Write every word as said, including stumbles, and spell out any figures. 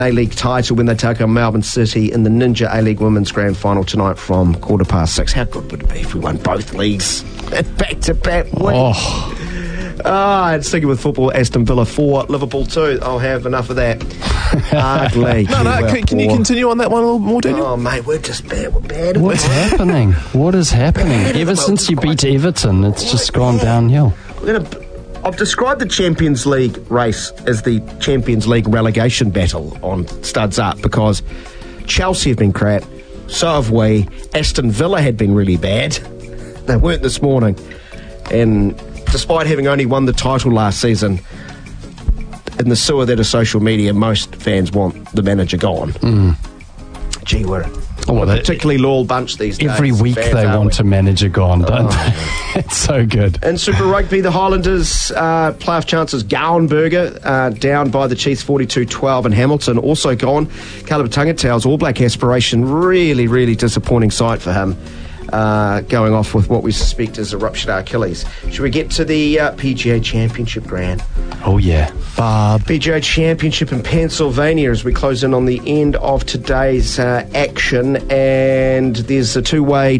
A-League title when they take on Melbourne City in the Ninja A-League Women's Grand Final tonight from quarter past six. How good would it be if we won both leagues? Back-to-back wins. Oh. Ah, and sticking with football, Aston Villa four, Liverpool two. I'll have enough of that. Ugly. No, no, can, can you continue on that one a little more, Daniel? Oh, mate, we're just bad. We're bad. What's happening? What is happening? Ever since you beat Everton, it's just gone downhill. We're gonna, I've described the Champions League race as the Champions League relegation battle on Studs Up because Chelsea have been crap, so have we. Aston Villa had been really bad. They weren't this morning. And despite having only won the title last season, in the sewer that is social media, most fans want the manager gone. Mm. Gee, we're Oh, well, a particularly loyal bunch these days. Every week fans, they want we? a manager gone, don't oh. they? It's so good. In Super Rugby, the Highlanders uh, playoff chances. Gauenberger uh, down by the Chiefs forty-two twelve, and Hamilton also gone. Caleb Tungatau's All Black aspiration, really, really disappointing sight for him. Uh, going off with what we suspect is a ruptured Achilles. Should we get to the uh, P G A Championship, Grant? Oh, yeah. Bob. P G A Championship in Pennsylvania as we close in on the end of today's uh, action. And there's a two-way